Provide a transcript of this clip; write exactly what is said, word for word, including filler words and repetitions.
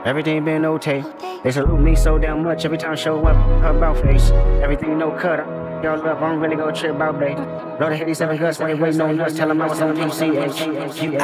Everything been okay. They salute me so damn much every time I show up. Her about face. Everything no cut up. Y'all up, I'm really gonna trip out, babe. Blow the eighty-seven guts, wait, wait, no nuts. Tell them I was on P C H.